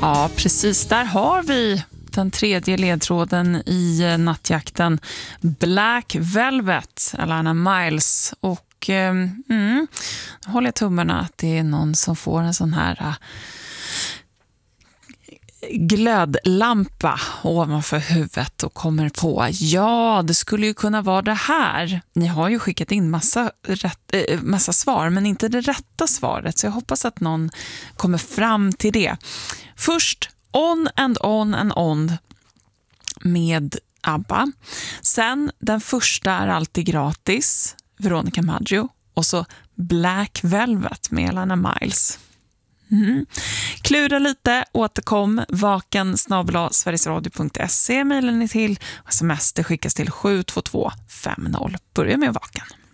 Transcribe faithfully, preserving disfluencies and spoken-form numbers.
Ja, precis. Där har vi den tredje ledtråden i nattjakten. Black Velvet, Alana Miles. Och mm, nu håller jag tummarna att det är någon som får en sån här uh, glödlampa ovanför huvudet och kommer på, ja, det skulle ju kunna vara det här. Ni har ju skickat in massa, rätt, äh, massa svar, men inte det rätta svaret. Så jag hoppas att någon kommer fram till det. Först On and On and On med ABBA. Sen den första är alltid gratis, Veronica Maggio. Och så Black Velvet med Alana Miles. Mm. Klura lite, återkom, vaken snabel-a sverigesradio punkt se, mejlen är till, sms det skickas till sju två två fem noll. Börja med vaken.